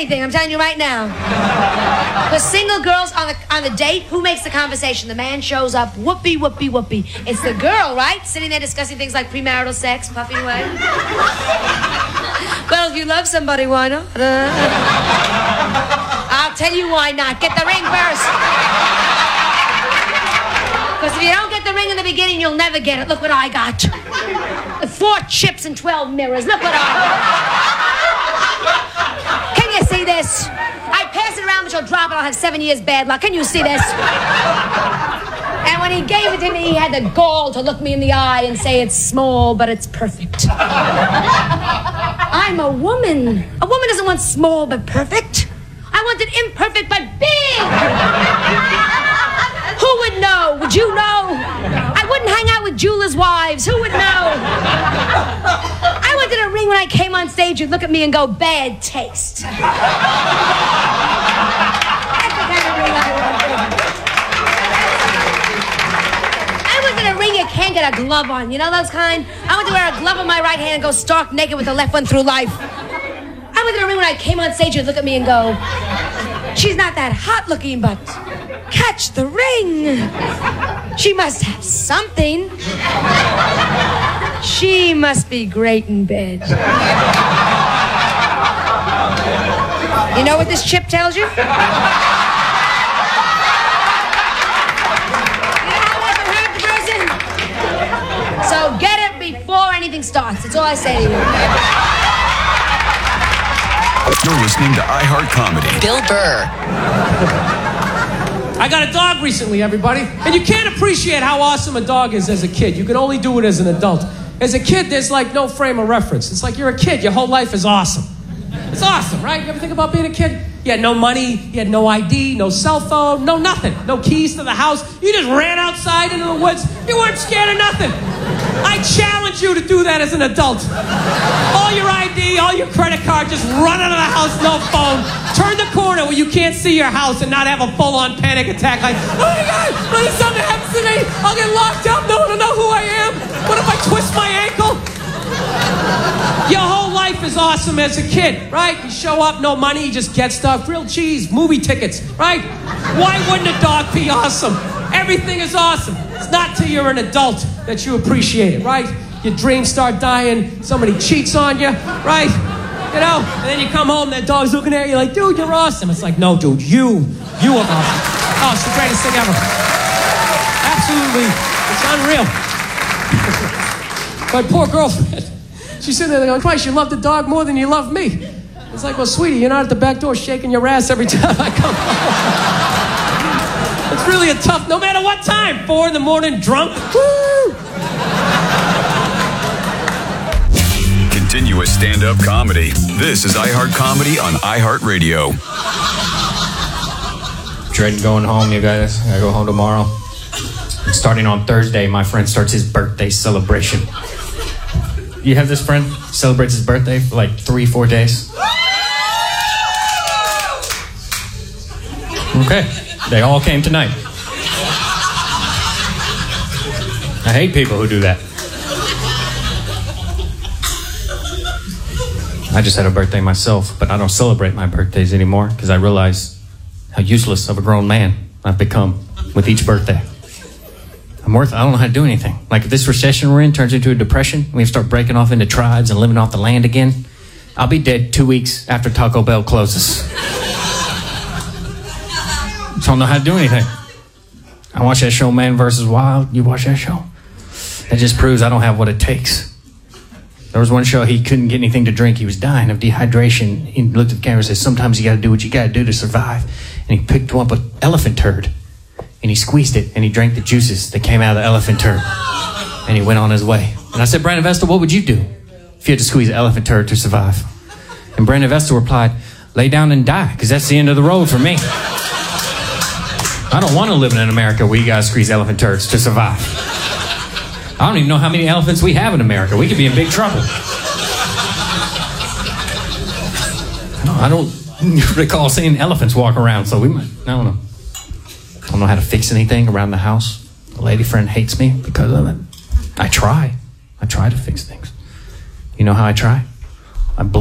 anything, I'm telling you right now. The single girls on the date, who makes the conversation? The man shows up, whoopee, whoopee, whoopee. It's the girl, right? Sitting there discussing things like premarital sex, puffing away. Well, if you love somebody, why not? I'll tell you why not. Get the ring first. Because if you don't get the ring in the beginning, you'll never get it. Look what I got. 4 chips and 12 mirrors. Look what I got. Can you see this? I pass it around, but you'll drop it. I'll have 7 years bad luck. Can you see this? And when he gave it to me, he had the gall to look me in the eye and say, it's small, but it's perfect. I'm a woman. A woman doesn't want small but perfect. I want it imperfect but big. Who would know? Would you know? I wouldn't hang out with jewelers' wives. Who would know? I wanted a ring when I came on stage. You'd look at me and go, bad taste. That's the kind of ring I wanted. I wanted a ring you can't get a glove on. You know those kind? I wanted to wear a glove on my right hand and go stark naked with the left one through life. I wanted a ring when I came on stage. You'd look at me and go, she's not that hot looking, but catch the ring. She must have something. She must be great in bed. You know what this chip tells you? So get it before anything starts. That's all I say to you. You're listening to iHeart Comedy. Bill Burr. I got a dog recently, everybody. And you can't appreciate how awesome a dog is as a kid. You can only do it as an adult. As a kid, there's like no frame of reference. It's like you're a kid. Your whole life is awesome. It's awesome, right? You ever think about being a kid? You had no money, you had no ID, no cell phone, no nothing. No keys to the house. You just ran outside into the woods. You weren't scared of nothing. I challenge you to do that as an adult. All your ID, all your credit card, just run out of the house, no phone. Turn the corner where you can't see your house and not have a full-on panic attack like, oh my God, what if something happens to me? I'll get locked up, no one will know who I am. What if I twist my ankle? Your whole life is awesome as a kid, right? You show up, no money, you just get stuff, grilled cheese, movie tickets, right? Why wouldn't a dog be awesome? Everything is awesome. It's not till you're an adult that you appreciate it, right? Your dreams start dying, somebody cheats on you, right? You know, and then you come home, that dog's looking at you like, dude, you're awesome. It's like, no, dude, you are awesome. Oh, it's the greatest thing ever. Absolutely, it's unreal. My poor girlfriend, she's sitting there going, Christ, you love the dog more than you love me. It's like, well, sweetie, you're not at the back door shaking your ass every time I come home. It's really a tough, no matter what time, 4 a.m, drunk, woo! Continuous stand-up comedy. This is iHeart Comedy on iHeartRadio. Dreading going home, you guys. I go home tomorrow. Starting on Thursday, my friend starts his birthday celebration. You have this friend celebrates his birthday for like 3-4 days? Okay, they all came tonight. I hate people who do that. I just had a birthday myself, but I don't celebrate my birthdays anymore because I realize how useless of a grown man I've become with each birthday. I don't know how to do anything. Like if this recession we're in turns into a depression, we start breaking off into tribes and living off the land again, I'll be dead 2 weeks after Taco Bell closes. I don't know how to do anything. I watch that show, Man vs. Wild. You watch that show? That just proves I don't have what it takes. There was one show he couldn't get anything to drink. He was dying of dehydration. He looked at the camera and said, sometimes you got to do what you got to do to survive. And he picked up an elephant turd and he squeezed it and he drank the juices that came out of the elephant turd. And he went on his way. And I said, Brandon Vestal, what would you do if you had to squeeze an elephant turd to survive? And Brandon Vestal replied, lay down and die, because that's the end of the road for me. I don't want to live in an America where you guys squeeze elephant turds to survive. I don't even know how many elephants we have in America. We could be in big trouble. I don't recall seeing elephants walk around, so we might, I don't know. I don't know how to fix anything around the house. A lady friend hates me because of it. I try to fix things. You know how I try?